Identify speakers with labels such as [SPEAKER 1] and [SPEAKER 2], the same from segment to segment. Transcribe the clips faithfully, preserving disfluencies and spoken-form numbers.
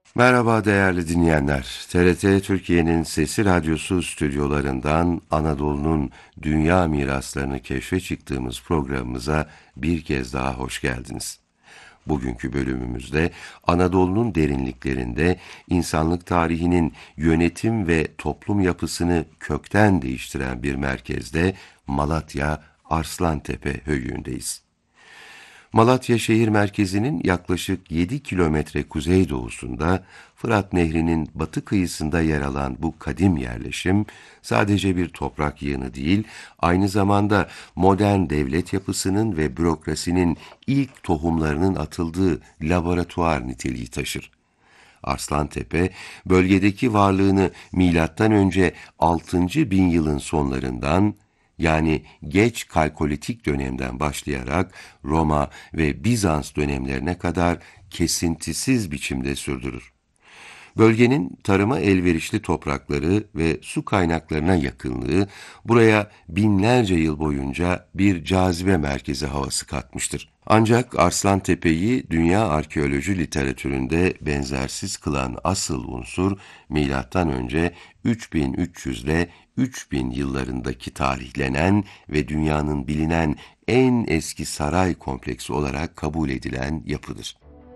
[SPEAKER 1] Merhaba değerli dinleyenler. T R T Türkiye'nin Sesi Radyosu stüdyolarından Anadolu'nun dünya miraslarını keşfe çıktığımız programımıza bir kez daha hoş geldiniz. Bugünkü bölümümüzde Anadolu'nun derinliklerinde insanlık tarihinin yönetim ve toplum yapısını kökten değiştiren bir merkezde Malatya Arslantepe höyüğündeyiz. Malatya şehir merkezinin yaklaşık yedi kilometre kuzeydoğusunda Fırat Nehri'nin batı kıyısında yer alan bu kadim yerleşim sadece bir toprak yığını değil, aynı zamanda modern devlet yapısının ve bürokrasinin ilk tohumlarının atıldığı laboratuvar niteliği taşır. Arslantepe, bölgedeki varlığını milattan önce altıncı bin yılın sonlarından, yani geç Kalkolitik dönemden başlayarak Roma ve Bizans dönemlerine kadar kesintisiz biçimde sürdürür. Bölgenin tarıma elverişli toprakları ve su kaynaklarına yakınlığı buraya binlerce yıl boyunca bir cazibe merkezi havası katmıştır. Ancak Arslantepe'yi dünya arkeoloji literatüründe benzersiz kılan asıl unsur milattan önce üç bin üç yüz ile üç bin yıllarındaki tarihlenen ve dünyanın bilinen en eski saray kompleksi olarak kabul edilen yapıdır.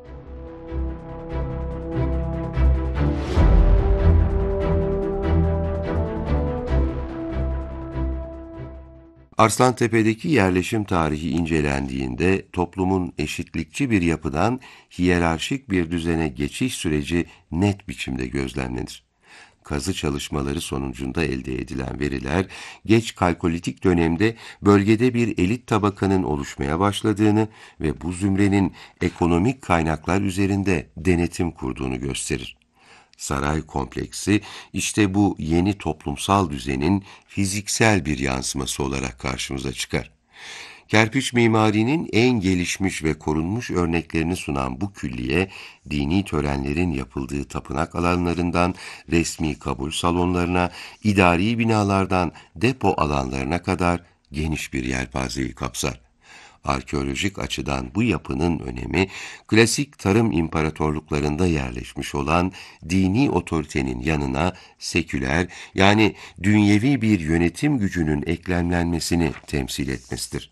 [SPEAKER 1] Arslantepe'deki yerleşim tarihi incelendiğinde toplumun eşitlikçi bir yapıdan hiyerarşik bir düzene geçiş süreci net biçimde gözlemlenir. Kazı çalışmaları sonucunda elde edilen veriler, geç Kalkolitik dönemde bölgede bir elit tabakanın oluşmaya başladığını ve bu zümrenin ekonomik kaynaklar üzerinde denetim kurduğunu gösterir. Saray kompleksi işte bu yeni toplumsal düzenin fiziksel bir yansıması olarak karşımıza çıkar. Kerpiç mimarinin en gelişmiş ve korunmuş örneklerini sunan bu külliye, dini törenlerin yapıldığı tapınak alanlarından resmi kabul salonlarına, idari binalardan depo alanlarına kadar geniş bir yelpazeyi kapsar. Arkeolojik açıdan bu yapının önemi, klasik tarım imparatorluklarında yerleşmiş olan dini otoritenin yanına seküler, yani dünyevi bir yönetim gücünün eklemlenmesini temsil etmesidir.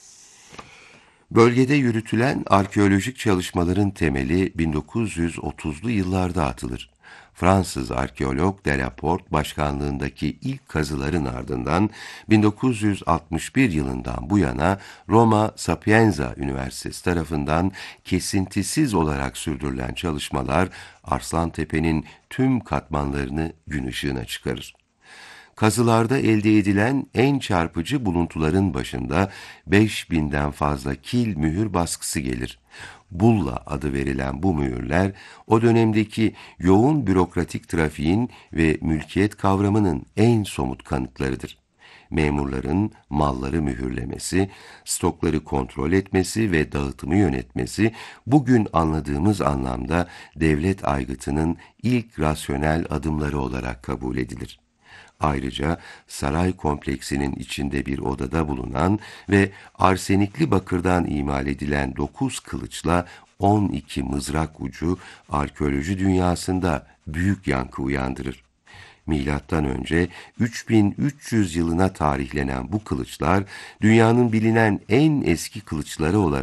[SPEAKER 1] Bölgede yürütülen arkeolojik çalışmaların temeli bin dokuz yüz otuzlu yıllarda atılır. Fransız arkeolog Delaport başkanlığındaki ilk kazıların ardından bin dokuz yüz altmış bir yılından bu yana Roma Sapienza Üniversitesi tarafından kesintisiz olarak sürdürülen çalışmalar Arslantepe'nin tüm katmanlarını gün ışığına çıkarır. Kazılarda elde edilen en çarpıcı buluntuların başında beş binden fazla kil mühür baskısı gelir. Bulla adı verilen bu mühürler, o dönemdeki yoğun bürokratik trafiğin ve mülkiyet kavramının en somut kanıtlarıdır. Memurların malları mühürlemesi, stokları kontrol etmesi ve dağıtımı yönetmesi, bugün anladığımız anlamda devlet aygıtının ilk rasyonel adımları olarak kabul edilir. Ayrıca saray kompleksinin içinde bir odada bulunan ve arsenikli bakırdan imal edilen dokuz kılıçla on iki mızrak ucu arkeoloji dünyasında büyük yankı uyandırır. Milattan önce üç bin üç yüz yılına tarihlenen bu kılıçlar dünyanın bilinen en eski kılıçları olarak